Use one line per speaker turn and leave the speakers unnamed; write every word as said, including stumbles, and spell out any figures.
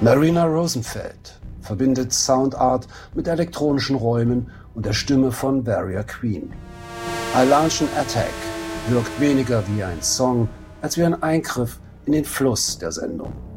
Marina Rosenfeld verbindet Soundart mit elektronischen Räumen und der Stimme von Warrior Queen. I Launch an Attack wirkt weniger wie ein Song, als wie ein Eingriff in den Fluss der Sendung.